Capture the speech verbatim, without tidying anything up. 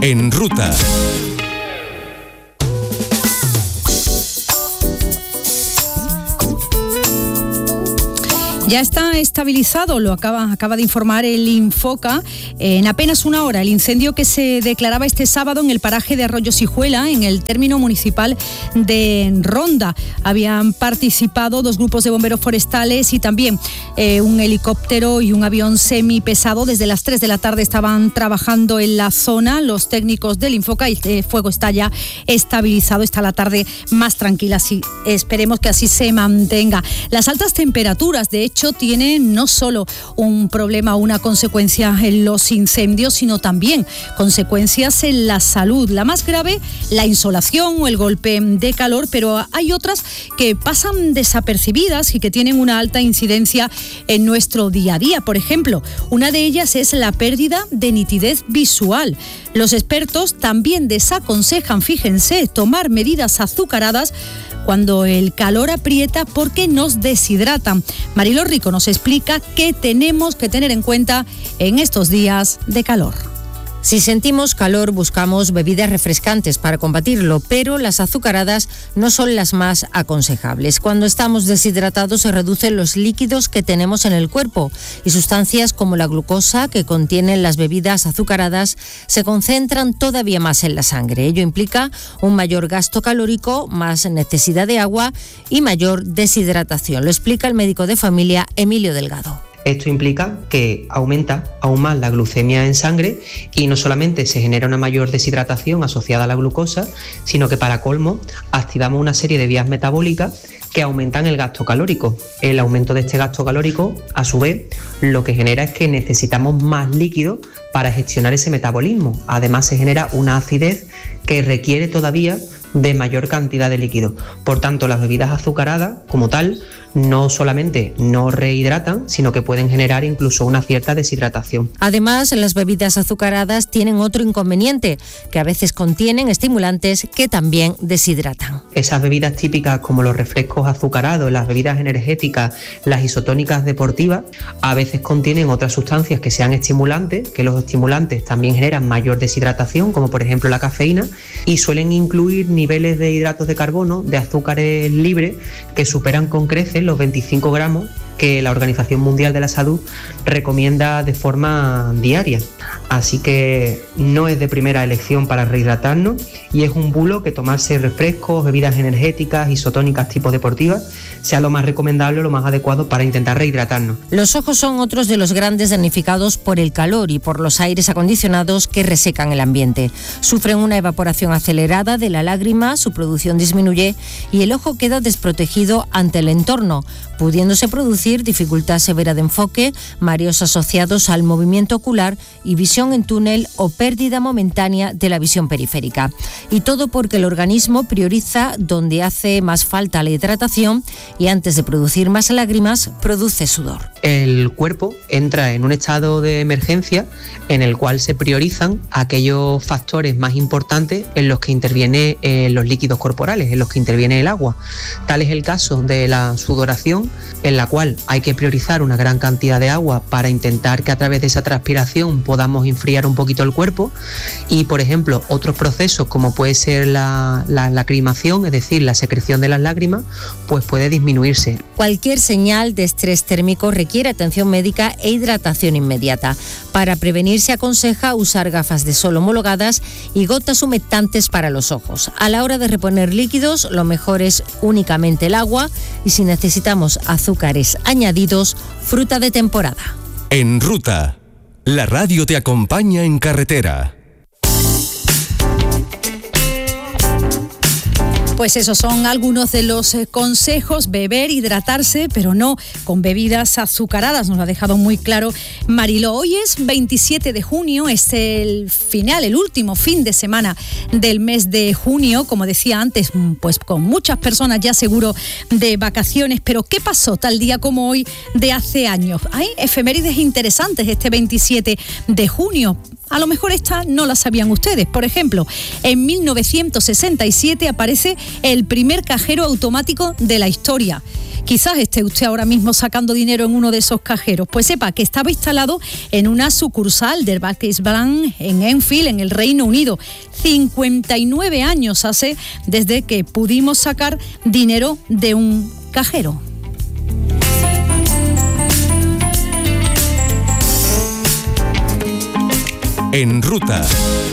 En Ruta. Ya está estabilizado, lo acaba, acaba de informar el Infoca. En apenas una hora, el incendio que se declaraba este sábado en el paraje de Arroyo Sijuela, en el término municipal de Ronda. Habían participado dos grupos de bomberos forestales y también eh, un helicóptero y un avión semipesado. Desde las tres de la tarde estaban trabajando en la zona los técnicos del Infoca y el fuego está ya estabilizado. Está la tarde más tranquila, así, esperemos que así se mantenga. Las altas temperaturas, de hecho, tienen no solo un problema, una consecuencia en los incendios, sino también consecuencias en la salud. La más grave, la insolación o el golpe de calor, pero hay otras que pasan desapercibidas y que tienen una alta incidencia en nuestro día a día. Por ejemplo, una de ellas es la pérdida de nitidez visual. Los expertos también desaconsejan, fíjense, tomar medidas azucaradas cuando el calor aprieta porque nos deshidratan. Mariló Rico nos explica qué tenemos que tener en cuenta en estos días de calor. Si sentimos calor, buscamos bebidas refrescantes para combatirlo, pero las azucaradas no son las más aconsejables. Cuando estamos deshidratados se reducen los líquidos que tenemos en el cuerpo y sustancias como la glucosa que contienen las bebidas azucaradas se concentran todavía más en la sangre. Ello implica un mayor gasto calórico, más necesidad de agua y mayor deshidratación. Lo explica el médico de familia Emilio Delgado. Esto implica que aumenta aún más la glucemia en sangre y no solamente se genera una mayor deshidratación asociada a la glucosa, sino que para colmo activamos una serie de vías metabólicas que aumentan el gasto calórico. El aumento de este gasto calórico, a su vez, lo que genera es que necesitamos más líquido para gestionar ese metabolismo. Además, se genera una acidez que requiere todavía de mayor cantidad de líquido. Por tanto, las bebidas azucaradas, como tal, no solamente no rehidratan, sino que pueden generar incluso una cierta deshidratación. Además, las bebidas azucaradas tienen otro inconveniente, que a veces contienen estimulantes que también deshidratan. Esas bebidas típicas como los refrescos azucarados, las bebidas energéticas, las isotónicas deportivas, a veces contienen otras sustancias que sean estimulantes, que los estimulantes también generan mayor deshidratación, como por ejemplo la cafeína, y suelen incluir niveles de hidratos de carbono, de azúcares libres, que superan con creces los veinticinco gramos que la Organización Mundial de la Salud recomienda de forma diaria. Así que no es de primera elección para rehidratarnos y es un bulo que tomarse refrescos, bebidas energéticas, isotónicas tipo deportivas sea lo más recomendable o lo más adecuado para intentar rehidratarnos. Los ojos son otros de los grandes damnificados por el calor y por los aires acondicionados que resecan el ambiente. Sufren una evaporación acelerada de la lágrima, su producción disminuye y el ojo queda desprotegido ante el entorno, pudiéndose producir dificultad severa de enfoque, mareos asociados al movimiento ocular y visión en túnel o pérdida momentánea de la visión periférica. Y todo porque el organismo prioriza donde hace más falta la hidratación y antes de producir más lágrimas, produce sudor. El cuerpo entra en un estado de emergencia en el cual se priorizan aquellos factores más importantes en los que intervienen eh, los líquidos corporales, en los que interviene el agua. Tal es el caso de la sudoración, en la cual hay que priorizar una gran cantidad de agua para intentar que a través de esa transpiración podamos enfriar un poquito el cuerpo y, por ejemplo, otros procesos como puede ser la, la lacrimación, es decir, la secreción de las lágrimas, pues puede disminuirse. Cualquier señal de estrés térmico requiere atención médica e hidratación inmediata. Para prevenir se aconseja usar gafas de sol homologadas y gotas humectantes para los ojos. A la hora de reponer líquidos, lo mejor es únicamente el agua y si necesitamos azúcares añadidos, fruta de temporada. En Ruta, la radio te acompaña en carretera. Pues esos son algunos de los consejos: beber, hidratarse, pero no con bebidas azucaradas. Nos lo ha dejado muy claro Mariló. Hoy es veintisiete de junio, es el final, el último fin de semana del mes de junio. Como decía antes, pues con muchas personas ya seguro de vacaciones. Pero ¿qué pasó tal día como hoy de hace años? Hay efemérides interesantes este veintisiete de junio. A lo mejor esta no la sabían ustedes. Por ejemplo, en mil novecientos sesenta y siete aparece el primer cajero automático de la historia. Quizás esté usted ahora mismo sacando dinero en uno de esos cajeros. Pues sepa que estaba instalado en una sucursal del Barclays Bank en Enfield, en el Reino Unido. cincuenta y nueve años hace desde que pudimos sacar dinero de un cajero. En ruta.